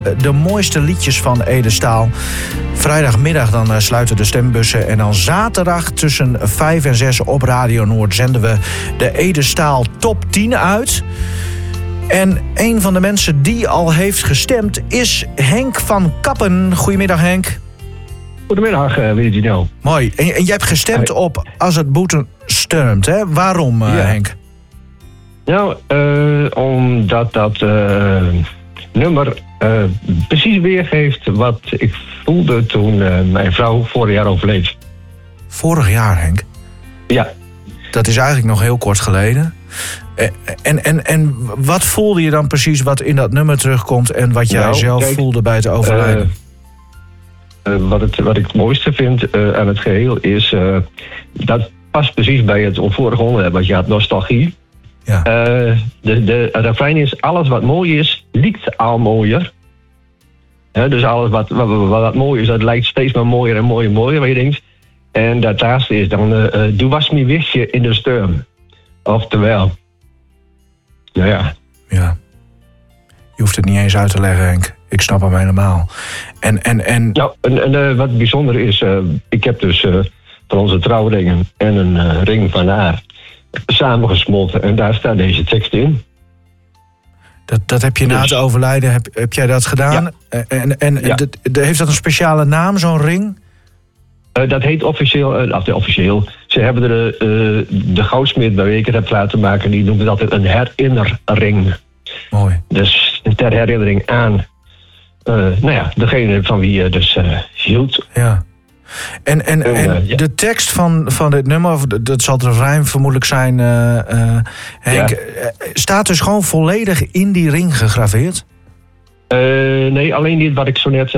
De mooiste liedjes van Ede Staal. Vrijdagmiddag dan sluiten de stembussen. En dan zaterdag tussen 5 en 6 op Radio Noord zenden we de Ede Staal top 10 uit. En een van de mensen die al heeft gestemd is Henk van Kappen. Goedemiddag, Henk. Goedemiddag, Willy. Mooi. En jij hebt gestemd op Als het boeten stormt, hè? Waarom, Henk? Nou, omdat dat nummer precies weergeeft wat ik voelde toen mijn vrouw vorig jaar overleed. Vorig jaar, Henk? Ja. Dat is eigenlijk nog heel kort geleden. En wat voelde je dan precies wat in dat nummer terugkomt en wat jij zelf voelde bij het overlijden? Wat ik het mooiste vind aan het geheel is, dat past precies bij het vorige onderwerp, want je had nostalgie. Ja. De refrein is, alles wat mooi is, lijkt al mooier. Dus alles wat mooi is, dat lijkt steeds maar mooier en mooier en mooier, wat je denkt. En dat laatste is dan, du was mijn wichtje in de storm. Oftewel, ja. Je hoeft het niet eens uit te leggen, Henk. Ik snap hem helemaal. En wat bijzonder is, ik heb dus van onze trouwringen en een ring van haar samengesmolten. En daar staat deze tekst in. Dat heb je na het overlijden, heb jij dat gedaan? Ja. Heeft dat een speciale naam, zo'n ring? Dat heet officieel. Ze hebben er de goudsmid waar ik het heb laten maken, die noemt het altijd een herinnerring. Mooi. Dus ter herinnering aan degene van wie je dus hield. Ja. En de tekst van dit nummer, dat zal het refrein vermoedelijk zijn, Henk, staat dus gewoon volledig in die ring gegraveerd? Nee, alleen niet wat ik zo net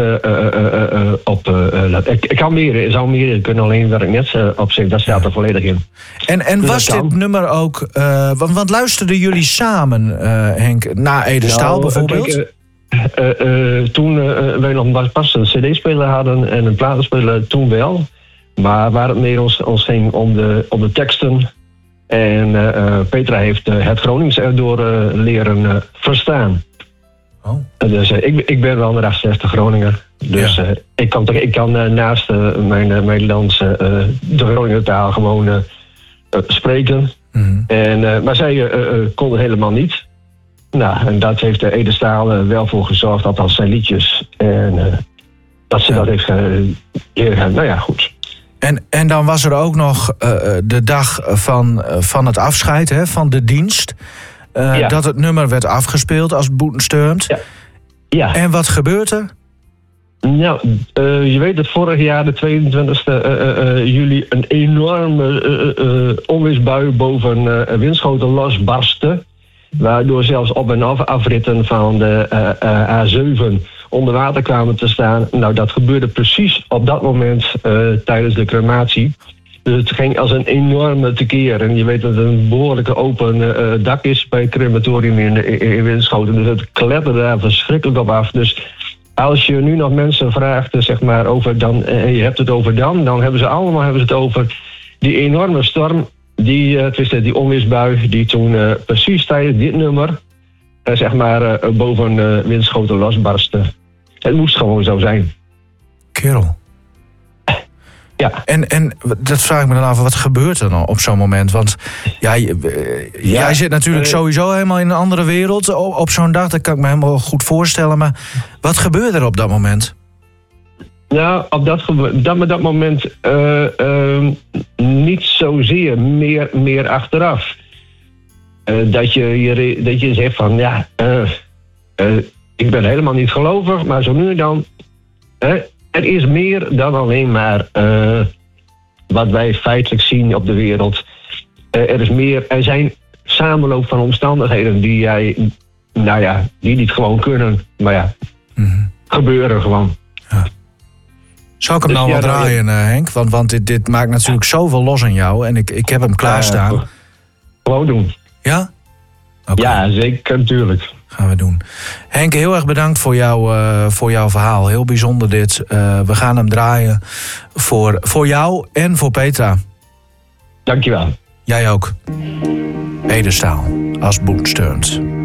ik kan meer, zou meer kunnen, alleen wat ik net opzet, dat staat er volledig in. En dus was dit nummer ook, want luisterden jullie samen, Henk, na Ede Staal bijvoorbeeld? Toen wij nog pas een cd-speler hadden en een platenspeler, toen wel. Maar waar het meer ons ging om de teksten. En Petra heeft het Gronings erdoor leren verstaan. Oh. Dus ik ben wel een 68 Groninger. Dus ik kan naast mijn Nederlandse de Groninger taal gewoon spreken. Mm-hmm. Maar zij kon het helemaal niet. Nou, en dat heeft de Ede Staal wel voor gezorgd, dat als zijn liedjes. En dat ze dat heeft leren. Nou ja, goed. En dan was er ook nog de dag van het afscheid, hè, van de dienst. Dat het nummer werd afgespeeld als Boeten Stormt. Ja. En wat gebeurt er? Nou, je weet dat vorig jaar, de 22e juli, een enorme onweersbui boven Winschoten losbarstte. Waardoor zelfs op- en afritten van de A7 onder water kwamen te staan. Nou, dat gebeurde precies op dat moment tijdens de crematie. Dus het ging als een enorme tekeer. En je weet dat het een behoorlijke open dak is bij het crematorium in Winschoten. Dus het kletterde daar verschrikkelijk op af. Dus als je nu nog mensen vraagt, zeg maar, over dan, en je hebt het over dan hebben ze het over die enorme storm. Die onweersbui die toen precies tijdens dit nummer boven Winschoten losbarstte. Het moest gewoon zo zijn. Kerel. Ja. En dat vraag ik me dan af, wat gebeurt er dan op zo'n moment? Want jij zit natuurlijk sowieso helemaal in een andere wereld op zo'n dag. Dat kan ik me helemaal goed voorstellen. Maar wat gebeurde er op dat moment? Nou, op dat moment niet zozeer, meer achteraf. Dat je zegt van, ik ben helemaal niet gelovig, maar zo nu en dan. Er is meer dan alleen maar wat wij feitelijk zien op de wereld. Er zijn samenloop van omstandigheden die niet gewoon kunnen. Maar gebeuren gewoon. Ja. Zou ik hem nou wel draaien, Henk? Want dit maakt natuurlijk zoveel los aan jou. En ik heb hem klaarstaan. Gewoon doen. Ja? Okay. Ja, zeker, natuurlijk. Gaan we doen. Henk, heel erg bedankt voor jouw verhaal. Heel bijzonder dit. We gaan hem draaien voor jou en voor Petra. Dankjewel. Jij ook. Ede Staal, als Boeten Stormt.